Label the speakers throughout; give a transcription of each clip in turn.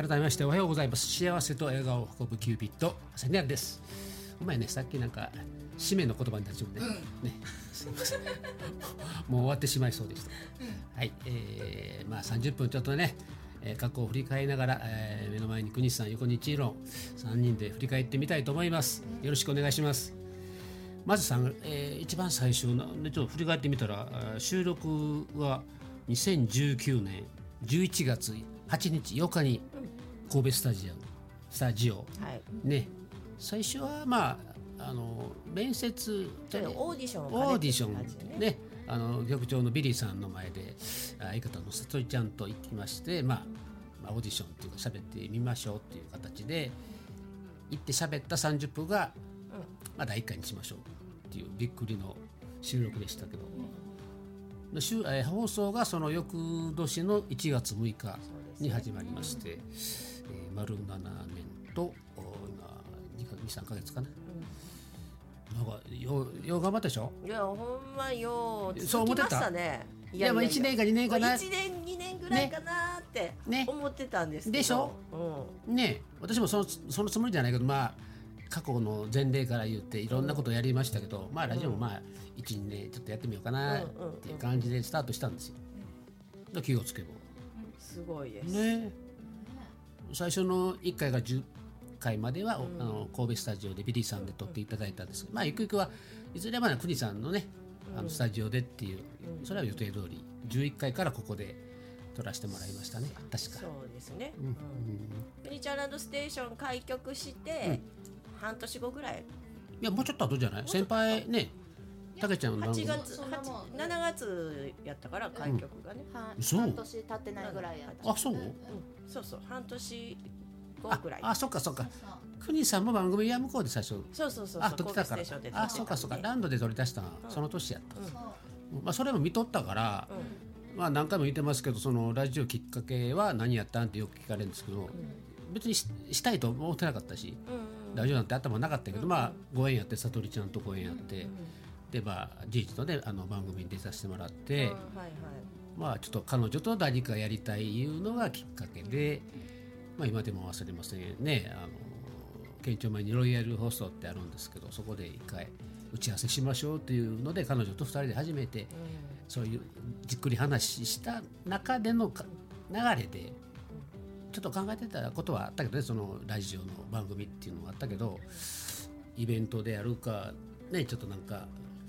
Speaker 1: 改めましておはようございます。幸せと笑顔を運ぶキューピッド朝にゃんです。お前ね、さっきなんか締めの言葉になっちゃうね、ねすいませんもう終わってしまいそうでした、はい、まあ30分ちょっとね、過去を振り返りながら、目の前に国さん横に一郎3人で振り返ってみたいと思います。よろしくお願いします。まずさん、一番最初のちょっと振り返ってみたら収録は2019年11月8日8日に神戸スタジオ、はい、ね、最初はまあ面接
Speaker 2: オーディション
Speaker 1: ね、局長のビリーさんの前で相方のさとりちゃんと行きまして、まあオーディションっていうか喋ってみましょうっていう形で行って喋った30分が、まあ、第1回にしましょうっていうびっくりの収録でしたけど、放送がその翌年の1月6日に始まりまして、丸7年と今 2,3 ヶ月かな、なんかよう頑張ったでしょ。
Speaker 2: いやほんまよう続きましたね。
Speaker 1: いや1年か2年かな、
Speaker 2: 1年2年ぐらいかなって思ってたんですけど、
Speaker 1: でしょ、ね、私もそのつもりじゃないけど、まあ過去の前例から言っていろんなことをやりましたけど、まあラジオもまあ 1,2 年ちょっとやってみようかなっていう感じでスタートしたんですよ。気がつけば
Speaker 2: すごいです
Speaker 1: ね。最初の1回が10回までは、神戸スタジオでビリーさんで撮っていただいたんですけど、まあゆくゆくはいずれまで国さんのねスタジオでっていう、それは予定通り11回からここで撮らせてもらいましたね、確か。
Speaker 2: そうですね。フニチャーランドステーション開局して、半年後ぐらい。
Speaker 1: いやもうちょっと後じゃない。先輩ね、たけちゃんの
Speaker 2: 8月7月やったから開局がね、
Speaker 3: 半年経ってないぐらいやった。
Speaker 1: あ、そう、
Speaker 2: そうそう、半年後ぐらい。
Speaker 1: あ、そっかそっか。国さんも番組や向こうで最初
Speaker 2: そう
Speaker 1: 撮ってたから、あ、そっかそっか、ランドで撮り出したその年やった。まあそれも見とったから、まあ何回も言ってますけど、そのラジオきっかけは何やったんってよく聞かれるんですけど、別にしたいと思ってなかったし、ラジオなんて頭なかったけど、まあご縁やってさとりちゃんとご縁やって、でまあじいじとね番組に出させてもらって、まあちょっと彼女と何かやりたいいうのがきっかけで、まあ今でも忘れませんね。県庁前にロイヤルホストってあるんですけど、そこで一回打ち合わせしましょうっていうので彼女と2人で初めてそういうじっくり話した中での流れでちょっと考えてたことはあったけどね、そのラジオの番組っていうのがあったけど、イベントでやるかね、ちょっとなんか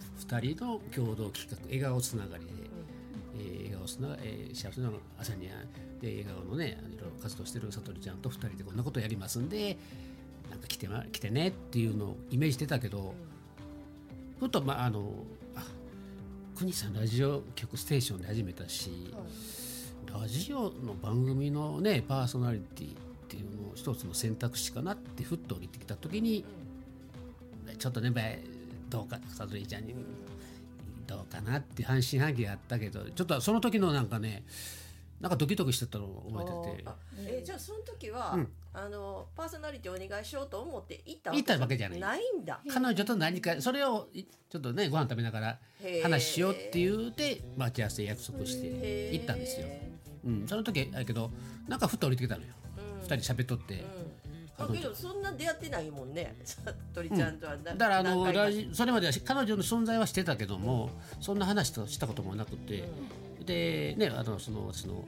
Speaker 1: 2人の共同企画、笑顔つながりで、笑顔つながり、幸せの朝にで笑顔のねいろいろ活動してるさとりちゃんと2人でこんなことやりますんで、なんか来てねっていうのをイメージしてたけど、ふと国さんラジオ局ステーションで始めたし、ラジオの番組のねパーソナリティっていうのを一つの選択肢かなってふっと降りてきた時に、ちょっとねどうかさとりちゃんにどうかなって半信半疑があったけど、ちょっとその時のなんかね、なんかドキドキしてたのを覚えてて、
Speaker 2: じゃあその時は、パーソナリティお願いしようと思って行
Speaker 1: ったわけじゃない。
Speaker 2: ないんだ。
Speaker 1: 彼女と何かそれをちょっとねご飯食べながら話しようって言うて待ち合わせ約束して行ったんですよ。その時だけどなんかふっと降りてきたのよ。2人喋っとって。
Speaker 2: だけどそんな出会ってないもんね、さとりちゃんとは。
Speaker 1: だからそれまでは彼女の存在はしてたけども、そんな話としたこともなくて、でねその私の、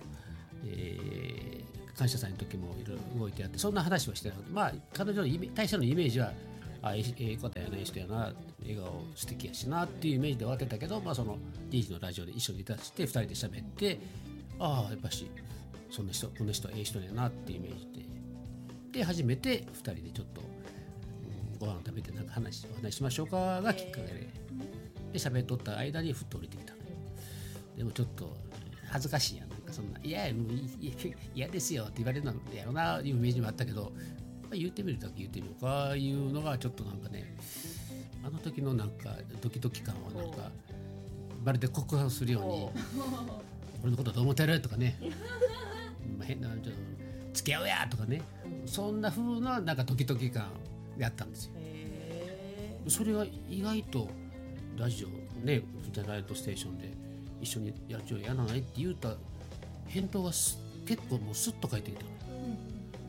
Speaker 1: 感謝祭の時もいろいろ動いてやって、そんな話はしてなくて、まあ彼女に対してのイメージはええ方やな、いい人やな、笑顔素敵やしなっていうイメージで終わってたけど、まあその DJ のラジオで一緒に出して2人で喋って、ああやっぱしこの人はええ人やなっていうイメージで初めて2人でちょっと、ご飯を食べてなんかお話しましょうかがきっかけで喋っとった間にふっと降りてきた。でもちょっと恥ずかしいやん、なんかそんな「いやもう嫌ですよ」って言われるのやろないうイメージもあったけど、言ってみるだけ言ってみようかいうのがちょっとなんかね、あの時のなんかドキドキ感はなんかまるで告白するように「俺のことどう思ってる?」とかね「変な付き合うや!」とかね、そんな風ななんかドキドキ感があったんですよ。それが意外とラジオね、フジャライトステーションで一緒にやらないって言うた返答が結構もうスッと返ってきたの、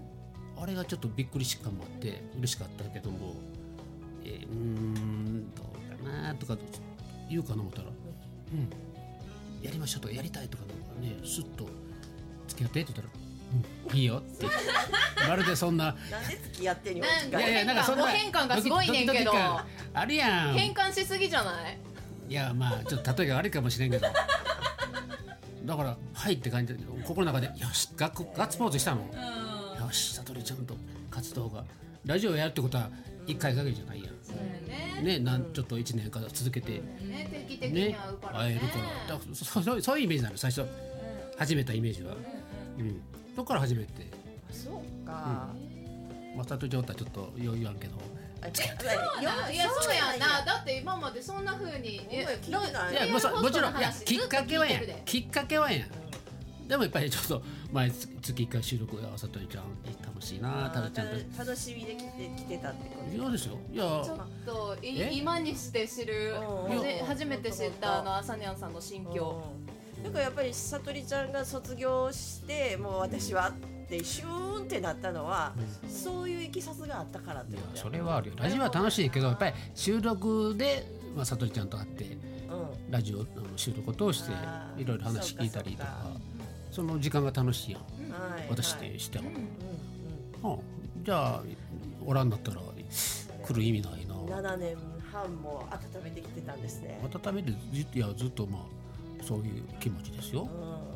Speaker 1: あれがちょっとびっくりしかもあって嬉しかったけども、どうかなとか言うかな思ったら、やりましょうとかやりたいとかね、スッと付き合ってって言ったら、いいよってまるでそんな
Speaker 2: なんで付き合ってんの？
Speaker 3: なんかそんな変換がすごいねんけど、
Speaker 1: あるやん。
Speaker 3: 変換しすぎじゃない？
Speaker 1: いやまあちょっと例えが悪いかもしれんけどだからはいって感じで心の中でよしガッツポーズしたの、よしさとりちゃんと活動がラジオやるってことは1回限りじゃないやんね、ちょっと1年間続けて、
Speaker 3: 定期的に会うからね、
Speaker 1: 会えるからだからそういうイメージなの最初始めたイメージは、そこから始めて、
Speaker 2: そうか、
Speaker 1: まさとりちゃんとはちょっとよう言わんけど
Speaker 3: いやそうやな、だって今までそんな風に
Speaker 1: いやもちろんいやきっかけはやでもやっぱりちょっと毎月1回収録あさとりちゃん楽しいなたぶちゃんと
Speaker 2: 楽しみで来てたってこと。
Speaker 1: そうですよ。いや
Speaker 3: ちょっと今にして知る初めて知ったあさにゃんさんの心境。
Speaker 2: だからやっぱりさとりちゃんが卒業してもう私はってシューンってなったのは、そういういきさつがあったからってこと。
Speaker 1: それはあるよ。ラジオは楽しいけどやっぱり収録でさとりちゃんと会って、ラジオ収録を通していろいろ話聞いたりとか、その時間が楽しいやん、私ってしても、じゃあおらんだったら来る意味ないな。
Speaker 2: 7年半も温めてきてたんですね。
Speaker 1: 温めていやずっとまあそういう気持ちですよ。
Speaker 2: なる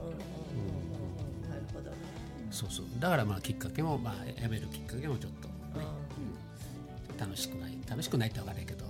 Speaker 2: ほどね。
Speaker 1: そうだからまあきっかけもまあ辞めるきっかけもちょっとね、楽しくないって分からないけど、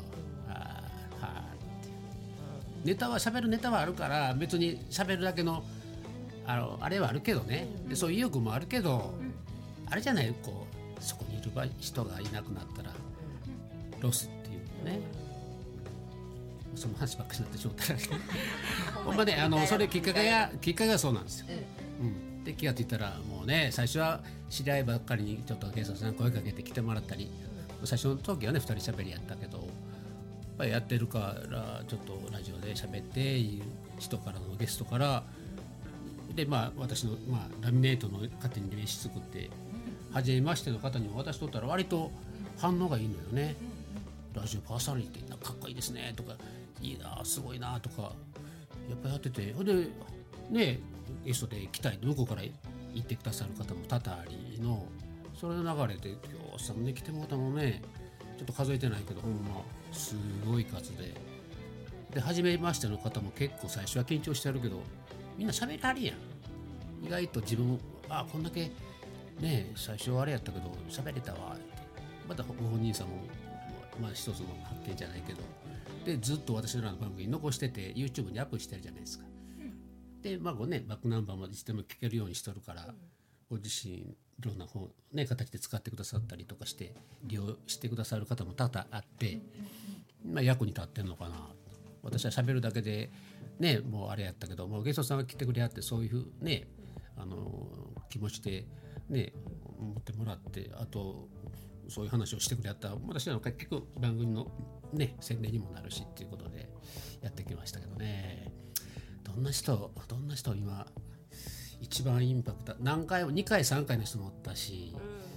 Speaker 1: ネタは喋るネタはあるから別に喋るだけのあれはあるけどね、でそういう意欲もあるけど、あれじゃないこうそこにいる人がいなくなったらロスっていうね、その話ばっかりになってしまったらほんまねそれきっかけがそうなんですよ。で気がついたらもうね最初は知り合いばっかりにちょっと警察さん声かけて来てもらったり、最初の時はね2人喋りやったけどやっぱりやってるからちょっとラジオで喋っていう人からのゲストからで私のラミネートの勝手に名刺作って初めましての方にも渡しとったら割と反応がいいのよね。ラジオパーソナリティかっこいいですねとかいいなすごいなとかやっぱやってて、ほんでねゲストで来たい向こうから行ってくださる方も多々ありの、それの流れで今日さんね来てもらったのねちょっと数えてないけどほんますごい数で初めましての方も結構最初は緊張してるけどみんな喋りはるやん。意外と自分こんだけね最初はあれやったけど喋れたわって、またご本人さんも一つの発見じゃないけどでずっと私らの番組残してて YouTube にアップしてるじゃないですか。でバックナンバーまでしても聞けるようにしとるから、ご自身いろんな形で使ってくださったりとかして利用してくださる方も多々あって、役に立ってんのかな。私は喋るだけでねもうあれやったけどもうゲストさんが来てくれはってそういうね気持ちでね持ってもらって、あとそういう話をしてくれはったら私は結局番組のね宣伝にもなるしっていうことでやってきましたけどね。どんな人今一番インパクト何回も2回3回の人もおったし、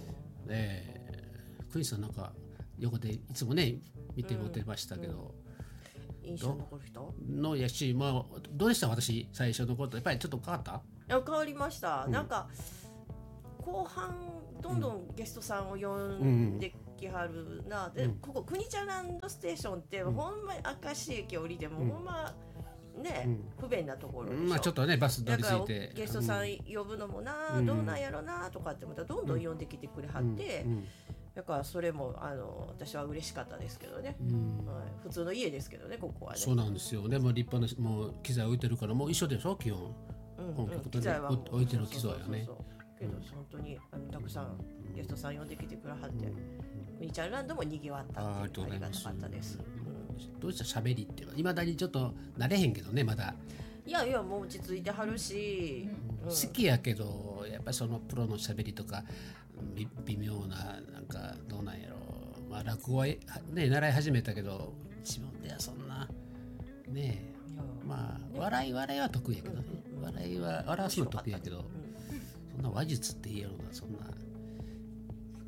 Speaker 1: クイーンさんなんか横でいつもね見てもてましたけど、
Speaker 2: 印象残る人
Speaker 1: のやし、どうでした私最初のことやっぱりちょっと変わった？
Speaker 2: 変わりました、なんか後半どんどんゲストさんを呼んできはるな、でここ国茶ランドステーションってほんまに明石駅降りてもほんまね、不便なところでしょ。
Speaker 1: ちょっとねバス乗り継いで
Speaker 2: ゲストさん呼ぶのもな、どうなんやろなとかってまたどんどん呼んできてくれはって、だからそれも私は嬉しかったですけどね、普通の家ですけどねここはね。
Speaker 1: そうなんですよ。でも立派なもう機材置いてるからもう一緒でしょ基本、本局とね置いてる機材よね。
Speaker 2: けど本当にたくさんゲストさん呼んできてくれはって、国茶ランドも賑わったっていうありがたかったです。
Speaker 1: どうした喋りっていまだにちょっと慣れへんけどねまだ。
Speaker 2: いやもう落ち着いてはるし、
Speaker 1: 好きやけどやっぱりそのプロの喋りとか微妙ななんかどうなんやろ、落語はね習い始めたけど自分ではそんなね笑いは得意やけどね、笑わすの得意やけど、そんな話術って言えるのはそんな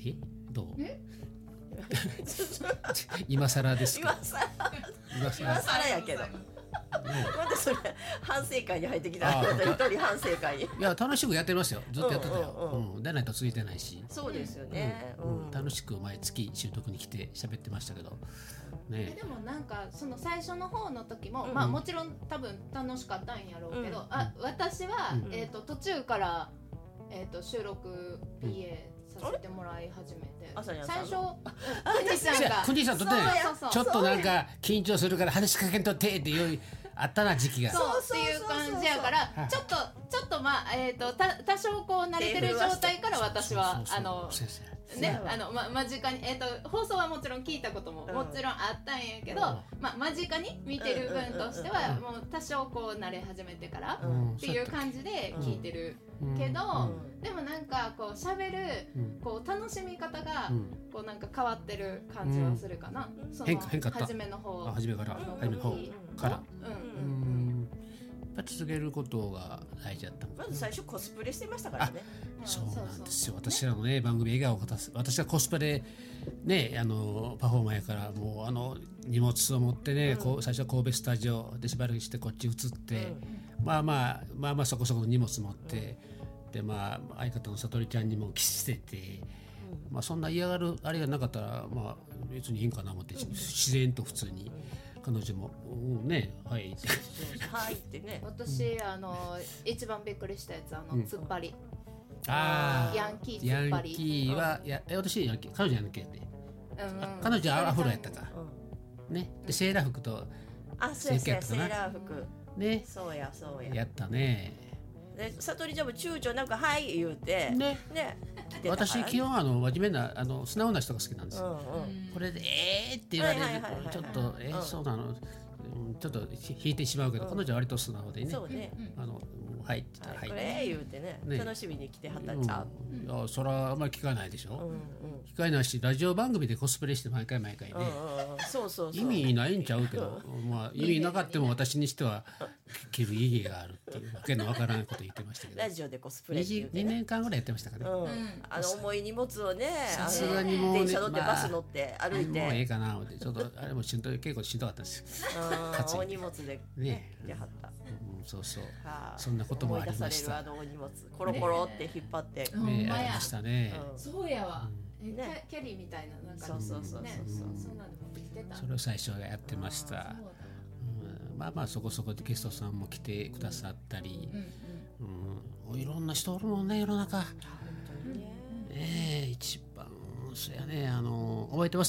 Speaker 1: どう今更ですか。
Speaker 2: 今更やけど、まだそれ反省会に入ってきた。一人反省会に。い
Speaker 1: や楽しくやってますよ。ずっとやってたよ。出ないと続いてないし。
Speaker 2: そうですよね。
Speaker 1: 楽しく毎月習得に来て喋ってましたけど。ね。
Speaker 3: でもなんかその最初の方の時も、まあもちろん多分楽しかったんやろうけど、私は途中から収録 PA させてもらい始めて、最初
Speaker 1: くにさんとってちょっとなんか緊張するから話しかけんとってっていうあったな時期が。
Speaker 3: そうっていう感じやから、ちょっとまあ多少こう慣れてる状態から私はね、間近に放送はもちろん聞いたことももちろんあったんやけど、まあ間近に見てる分としてはもう多少こう慣れ始めてからっていう感じで聞いてるけど、でもなんかこう喋るこう楽しみ方がこうなんか変わってる感じはするかな。
Speaker 1: 変化った。
Speaker 3: 初めの方
Speaker 1: から続けることが大事だった。
Speaker 2: まず最初コスプレしてましたからね。
Speaker 1: そうなんですよ。私らのね番組笑顔を果たす。私はコスプレねパフォーマーやからもう荷物を持ってね、最初は神戸スタジオでしばらくしてこっち移って、まあそこそこの荷物持って、で相方のさとりちゃんにもキスしてて、そんな嫌がるあれがなかったら別にいいんかな思って、自然と普通に。彼女もね、はいって
Speaker 2: はいってね。
Speaker 3: 私一番びっくりしたやつ突っ張り。ヤンキー
Speaker 1: 突っ張り。ヤンキーは私ヤンキー、彼女ヤンキーやって。彼女はアフロやったか。ね、でセーラー服と
Speaker 2: セーラー服
Speaker 1: ね、
Speaker 2: そうや
Speaker 1: やったね。
Speaker 2: で悟りちゃんも躊躇なくはい言うて
Speaker 1: ね。私基本真面目な素直な人が好きなんですよ。これでって言われるちょっとそうなのちょっと引いてしまうけど、彼女は割と素直でね。はいって言ったらはい。
Speaker 2: これ言うてね、楽しみに来てはったんちゃう。
Speaker 1: いやそれはあんまり聞かないでしょ。聞かないし、ラジオ番組でコスプレして毎回ね。意味ないんちゃうけど、意味なかったも私にしては着る意義があるっていうわけのわからないこと言ってましたけど。
Speaker 2: ラジオでコスプレ2
Speaker 1: 年間ぐらいやってましたからね。
Speaker 2: 重い荷物をね、
Speaker 1: さすがにもうね、
Speaker 2: 電車乗ってバス乗って歩いて、
Speaker 1: もうええかなってちょっとあれも結構しんどかったですよ。
Speaker 2: 大荷物でねやはった。
Speaker 1: そうそんなこともありました。
Speaker 2: 思い出される荷物コロコロって引っ張って
Speaker 1: ありましたね。
Speaker 3: そうやわ。キャリーみたいななんか
Speaker 2: そう
Speaker 3: そんなのもできてた。
Speaker 1: それを最初はやってました。そこそこでゲストさんも来てくださったり、いろんな人おるもんね世の中。一番そうやね、覚えてます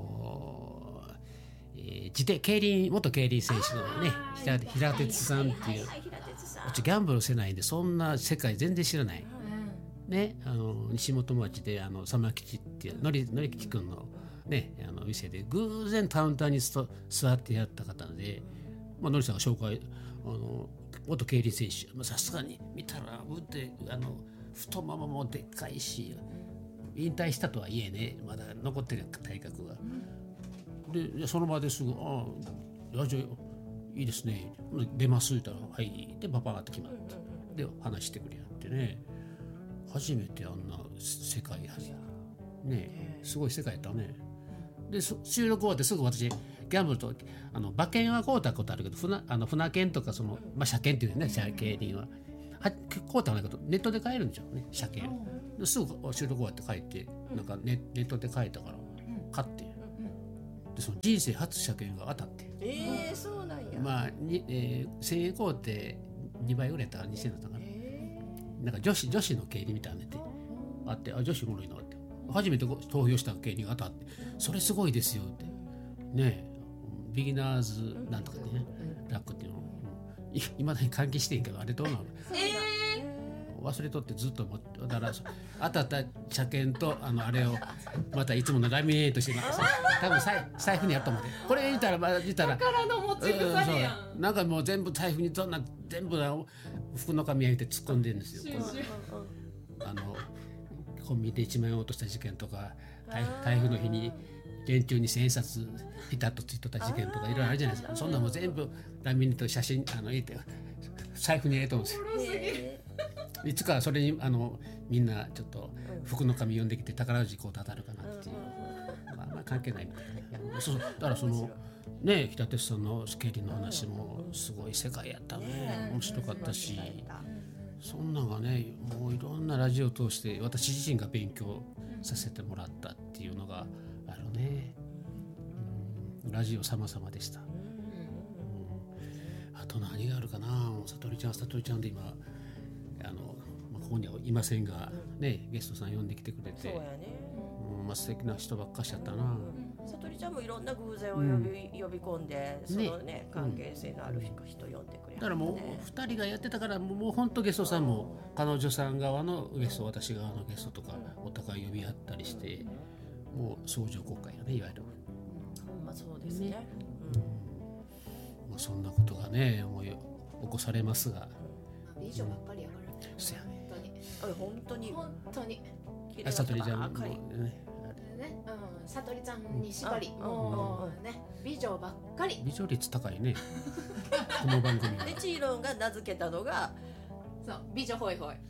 Speaker 1: 元競輪選手のね平鉄さんっていう、うちギャンブルせないんでそんな世界全然知らない、ね、西本町でサマ吉っていうのり吉くんのね店で偶然カウンターに座ってやった方で、のりさんが紹介元競輪選手、さすがに見たら腕太もももでっかいし、引退したとはいえねまだ残ってる体格が。でその場ですぐ「ラジオいいですね出ます」って言ったら「はい」でパパって決まってで話してくれやってね、初めてあんな世界ねすごい世界やったね。で収録終わってすぐ私ギャンブルと馬券は買うたことあるけど船券とか車券っていうね競輪は買うたんだけどネットで買えるんですよね車券。すぐ収録終わって帰ってなんかネットで買えたから買って。でその人生初車券が当たって、
Speaker 2: そうなんや。
Speaker 1: 1000円買うて2倍売れたら2000円だったかな。なんか女子の競輪みたいなのであって、女子おもろいなって初めて投票した競輪が当たって、それすごいですよってね、ビギナーズなんとかねラックっていうのいまだに換気してんけど、あれどうなの、忘れとってずっと思ってだから当たった車券とあれをまたいつものラミネートして多分財布にやると思って、これ見たら
Speaker 3: 宝の持ち腐れやん、
Speaker 1: なんかもう全部財布にそんな全部服の紙焼いて突っ込んでるんですよ。コンビニで1万円落とした事件とか、台風の日に電柱に1000円札ピタッとついとった事件とかいろいろあるじゃないですか。そんなもう全部ラミネート写真入れて財布に入れとるんですよ。 いつかそれにみんなちょっと福の神呼んできて宝くじこう当たるかなっていう、まあ関係ないみたいな。そうだからそのね、北鉄さんのスケーリの話もすごい世界やったね、面白かったし、そんなんがね、もういろんなラジオを通して私自身が勉強させてもらったっていうのがあるね。ラジオ様々でした。あと何があるかな。さとりちゃんで今ここにはいませんがね、ゲストさん呼んできてくれて、
Speaker 2: そうやね、
Speaker 1: 素敵な人ばっかしちゃったな。
Speaker 2: さとりちゃんもいろんな偶然を呼び込んで、そのね関係性のある人呼んでくれ、
Speaker 1: だからもう2人がやってたから、もう本当ゲストさんも彼女さん側のゲスト、私側のゲストとかお互い呼び合ったりして、もう相乗公開やね、いわゆる。
Speaker 2: まあそうですね。
Speaker 1: もうそんなことがね、もう起こされますが、
Speaker 3: 美女ばっかりやからね。
Speaker 1: そうやね。
Speaker 2: 本当に
Speaker 1: さとりちゃんもね、
Speaker 3: さとりちゃんに縛り、もうね、美女ばっかり。
Speaker 1: 美女率高いね。この番組は。
Speaker 2: でチーロンが名付けたのが、
Speaker 3: そう、美女ホイホイ。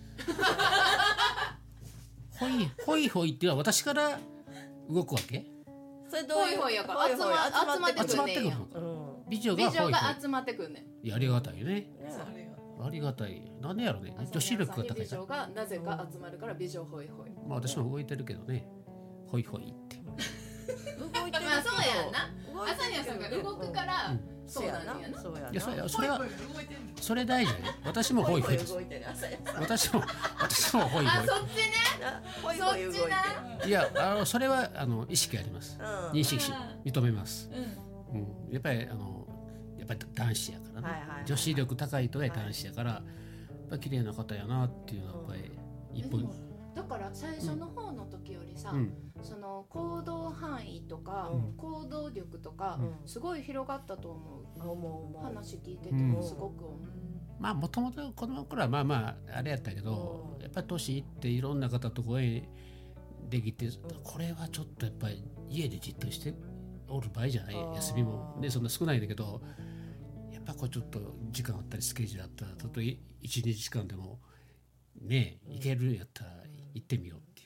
Speaker 1: ホイホイっていうのは私から動くわけ？
Speaker 2: それどういう
Speaker 3: ホイホイやから集まってくんねんや。
Speaker 1: 美女が
Speaker 3: 集まってくんねん。
Speaker 1: いや、ありがたいよね。ありがたい。なんでやろね。女子力が高いから。
Speaker 3: 美女がなぜか集まるから美女ホイホイ。
Speaker 1: まあ私も動いてるけどね。ホイホイって。
Speaker 2: 動いてる。
Speaker 3: まあそうやな。朝宮さんが動くからそうなんやな。
Speaker 1: いや、それはそれ大事ね。私もホイホイです。私もホイホイ。
Speaker 3: あ、そっちね。
Speaker 2: ホイホイ動いてる。
Speaker 1: いや、それは意識あります。認識し認めます。やっぱり男子やからね。女子力高いとは男子やから、やっぱ綺麗な方やなっていうのはやっぱり一本。
Speaker 3: だから最初の方の時よりさ、その行動範囲とか行動力とかすごい広がったと思う。話聞いててもすごく思う。
Speaker 1: まあもともと子供の頃はまああれやったけど、やっぱり年いっていろんな方とご縁できて、これはちょっとやっぱり家でじっとしておる場合じゃない。休みもねそんな少ないんだけど、やっぱこうちょっと時間あったりスケジュールあったら、たとえ1、2時間でもね行けるんやったら行ってみようっていう。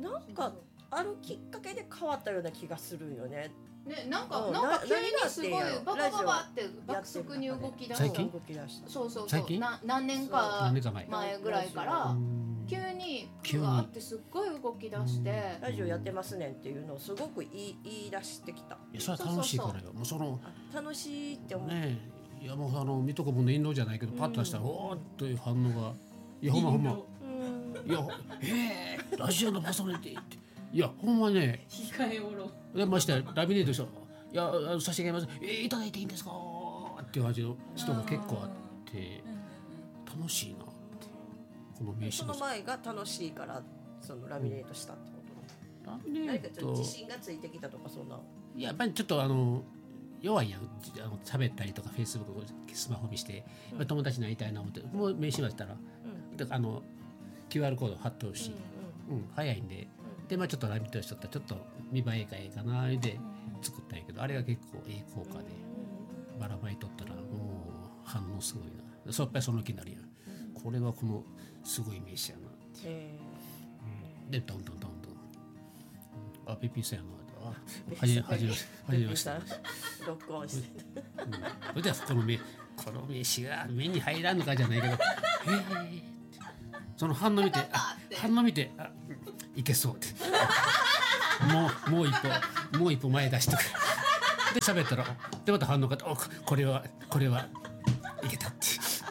Speaker 2: なんかあるきっかけで変わったような気がするよね。
Speaker 3: ね、なんか急にすごいババババって爆速に動き出した。
Speaker 1: 最近？
Speaker 3: そう
Speaker 1: 最近？
Speaker 3: 何年か前ぐらいから急にグワーってすっごい動き出して、
Speaker 2: ラジオやってますねんっていうのをすごく言い出してきた。
Speaker 1: いや、それは楽しいからよ。もうその
Speaker 2: 楽しいって思う。
Speaker 1: ね、いやもう水戸黄門の印籠じゃないけど、パッと出したらおーっという反応が、いやほんま。いや、ラジオのパーソナリティって、いやほんまね。
Speaker 3: 控えおろ。
Speaker 1: でましてラミネートした、いや差し上げます、いただいていいんですかっていう感じの人が結構あって、楽しいなって。この名刺
Speaker 2: その前が楽しいからそのラミネートしたってこと。
Speaker 1: ラミネ
Speaker 2: 何か
Speaker 1: ート
Speaker 2: ちょっと自信がついてきたとかそんな。
Speaker 1: いや、やっぱりちょっと弱いやん、喋ったりとかフェイスブックスマホ見して、友達になりたいな思って、もう名刺渡したら、QR コード貼っとるし、早いんで、でちょっとラミネートしとったらちょっと見栄えがええかなで作ったんやけど、あれが結構効果でばらまいとったらもう反応すごいな。やっぱりその気になるやん。これはこのすごい名刺やなって。でどんどんあ、ピピさんやな。はじめまして。
Speaker 2: 録音して。
Speaker 1: それではこの名刺が目に入らんのかじゃないけど、その反応見て、いけそうって。もう一歩前出しとく。で喋ったら、でまた反応がこれはいけたって。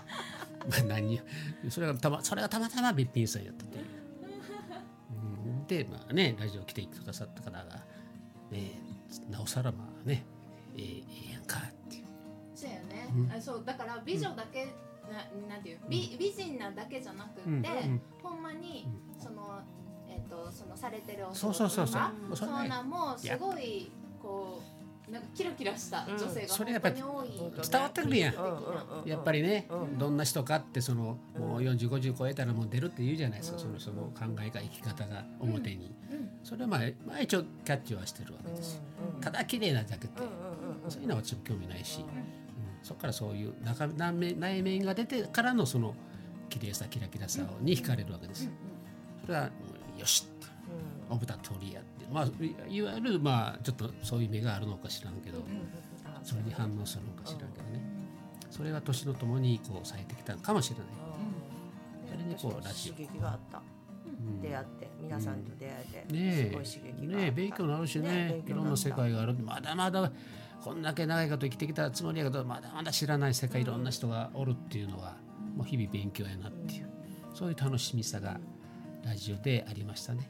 Speaker 1: それがたまたまべっぴんさんやったっていう。でラジオ来てくださった方がなおさらいいやんかっていう。
Speaker 3: そうやね。そうだから美女だけなんていう美人なだけじゃなくって、ほんまにそのされてるお仕事とか、そんなもすごいこうなんかキラキラした女性が本当に多い。
Speaker 1: 伝わってくるやん。やっぱりね、どんな人かってもう40、50超えたらもう出るって言うじゃないですか。その考えが生き方が表に。それは一応キャッチはしてるわけですよ。ただ綺麗なだけってそういうのは私も興味ないし、そこからそういう内面が出てからのその綺麗さキラキラさに惹かれるわけですよ。それはよしっておぶた通りやって、まあ、いわゆるまあちょっとそういう目があるのか知らんけど、それに反応するのか知らんけどね、それが年のともにこうされてきたのかもしれない。それにこうラジオ
Speaker 2: 刺激があった、出会って皆さんと出会えて、
Speaker 1: ね
Speaker 2: すごい刺激があった
Speaker 1: え、勉強になるしね、いろんな世界がある。まだまだこんだけ長いこと生きてきたつもりやけど、まだまだ知らない世界いろんな人がおるっていうのはもう日々勉強やなっていう、そういう楽しみさがラジオでありましたね。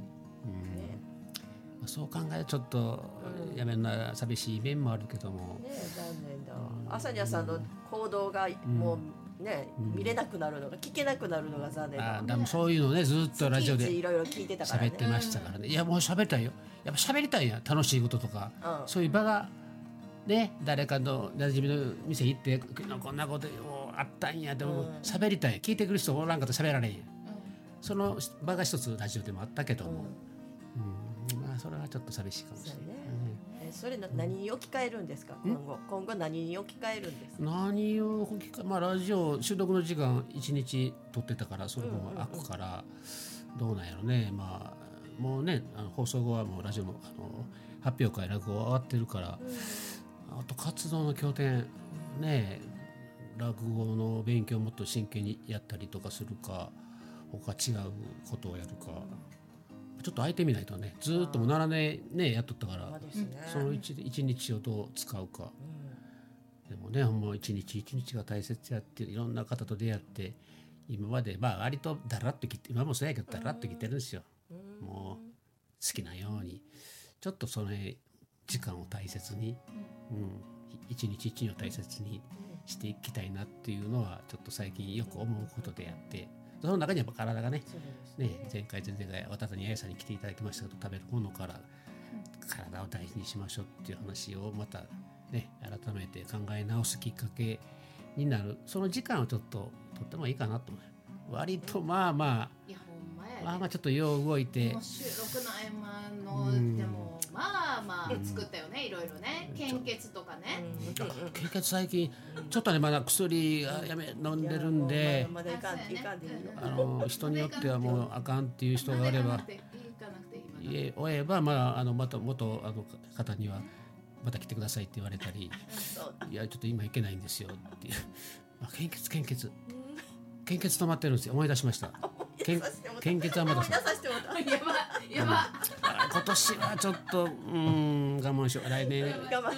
Speaker 1: そう考えるとちょっとやめるのは寂しい面もあるけども、
Speaker 2: 残念だわ。朝ニャさんの行動がもうね、見れなくなるのが聞けなくなるのが残念だわ。
Speaker 1: でもそういうのねずっとラジオで
Speaker 2: いろいろ聞いてたからね。
Speaker 1: 喋ってましたからね。いやもう喋りたいよ。やっぱ喋りたいや、楽しいこととか、そういう場がね、誰かの馴染みの店行ってこんなことあったんやでも喋りたい、聞いてくる人おらんかったら喋られんや、その場が一つラジオでもあったけども、まあそれはちょっと寂しいかもしれない。
Speaker 2: それ何に置き換えるんですか、今後何に置き換えるんですか。
Speaker 1: 何を置き換え、まあラジオ収録の時間1日取ってたからそれも空くからどうなんやろね。まあもうね、放送後はもうラジオの発表会落語終わってるから、あと活動の拠点ね、落語の勉強をもっと真剣にやったりとかするか、他違うことをやるか、ちょっと空いてみないとね、ずっともう7年ねやっとったから、その一日をどう使うか、でもね、もう一日一日が大切やって、いろんな方と出会って、今までまあ割とだらっときて、今もそうやけどだらっときてるんですよ。もう好きなようにちょっとその時間を大切に、一日一日を大切にしていきたいなっていうのはちょっと最近よく思うことであって、その中にやっぱ体がね、前回前々回渡谷彩さんに来ていただきましたけど、食べるものから体を大事にしましょうっていう話をまたね改めて考え直すきっかけになる、その時間をちょっととってもいいかなと思う。割とまあまあちょっとよう動いて、
Speaker 3: 収録の合間のでもまあ作ったよね、いろいろね、献血とかね。
Speaker 1: 献血最近ちょっとねまだ薬が飲んでるんで、
Speaker 2: まだいかんでいい
Speaker 1: 人によってはもうあかんっていう人があれば、おえばまた元方にはまた来てくださいって言われたり、いやちょっと今行けないんですよっていう、献血止まってるんですよ。思い出しました。献血はまだ
Speaker 2: やば
Speaker 1: 今年はちょっと我慢しよう。来年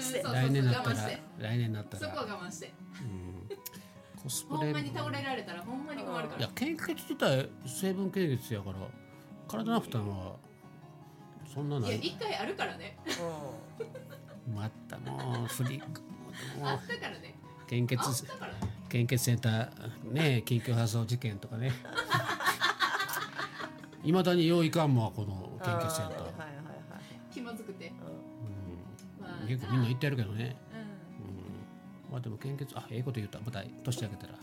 Speaker 1: なったら
Speaker 3: そこは我慢して、
Speaker 1: コスプレ
Speaker 3: ほんまに倒れられたらほんまに困るから。
Speaker 1: いや献血自体成分献血やから体の負担はそんなない。
Speaker 3: いや一回あるからね。
Speaker 1: またもうフリック
Speaker 3: あったからね。
Speaker 1: 献血センターね、緊急搬送事件とかね。いまだによういかんもんこの献血センター。
Speaker 3: 気まずくて。
Speaker 1: 結構みんな言ってるけどね。まあでも献血ええこと言った。また年明けたら。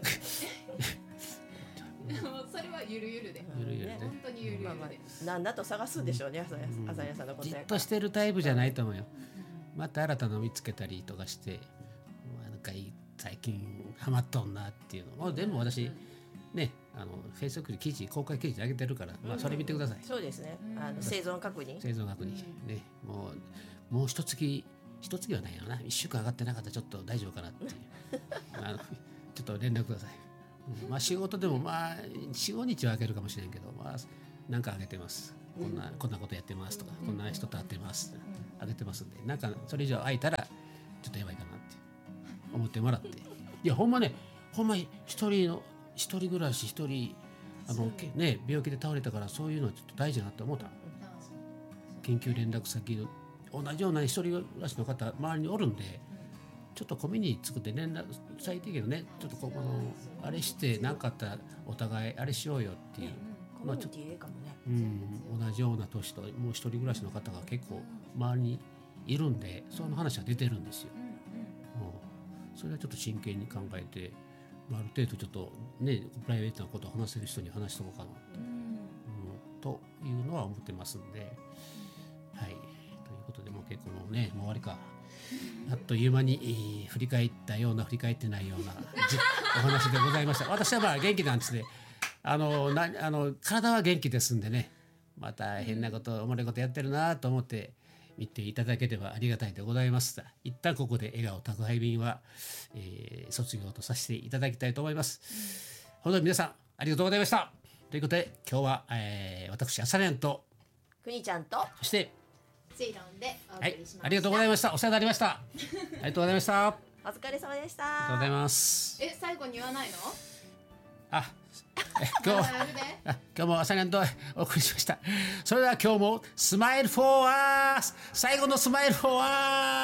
Speaker 3: それはゆるゆるで。本当にゆるゆるで。
Speaker 2: なんだと探すんでしょうね、朝やさんのこと。
Speaker 1: じっとしてるタイプじゃないと思うよ。また新たなの見つけたりとかして、なんか最近ハマっとんなっていうのも全部私ね、フェイスブックに公開記事上げてるから、それ見てください。
Speaker 2: そうですね。生存確認
Speaker 1: ね、もう一月はないよな、1週間上がってなかったらちょっと大丈夫かなっていうちょっと連絡ください。仕事でも4、5日は上げるかもしれんけど、なんか上げてます。こんなことやってますとか、こんな人と会ってますって上げてますんで、なんかそれ以上空いたらちょっとやばいかなって思ってもらって、いやほんま一人暮らし一人ね、病気で倒れたから、そういうのはちょっと大事だなって思った。緊急連絡先同じような一人暮らしの方周りにおるんで、ちょっとコミュニティ作って連絡最低限ね、ちょっとあれして何かあったらお互いあれしようよっていう、
Speaker 2: コミュニティいいかもね。
Speaker 1: 同じような年ともう一人暮らしの方が結構周りにいるんで、その話は出てるんですよ。それはちょっと真剣に考えて、ある程度ちょっとねプライベートなことを話せる人に話しとこうかなというのは思ってますんで、はい。ということでもう結構もう終わりか。 あっという間に振り返ったような振り返ってないようなお話でございました。私はまあ元気なんですね。体は元気ですんでね、また変なことおもろいことやってるなと思って見ていただければありがたいでございます。一旦ここで笑顔宅配便は、卒業とさせていただきたいと思います。本当に皆さんありがとうございました。ということで今日は、私朝練と
Speaker 2: くにちゃんと
Speaker 1: そして
Speaker 3: ツイロンでお送
Speaker 1: はい
Speaker 3: りしました、
Speaker 1: ありがとうございました。お世話になりましたありがとうございましたあ
Speaker 2: お疲れ様でした。
Speaker 1: りがとうございます。
Speaker 3: 最後に言わないの？
Speaker 1: 今日も朝練とお送りしました。それでは今日もスマイルフォーアース、最後のスマイルフォーアース。